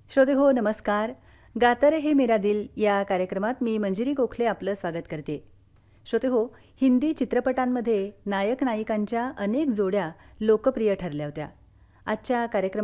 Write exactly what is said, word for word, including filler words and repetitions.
श्रोते हो नमस्कार. गाता रहे मेरा दिल या कार्यक्रमात मी मंजिरी गोखले आपलं स्वागत करते. श्रोते हो, हिंदी चित्रपटांमध्ये नायक नायिकांच्या अनेक जोड्या लोकप्रिय ठरल्या होत्या. आजच्या कार्यक्रमात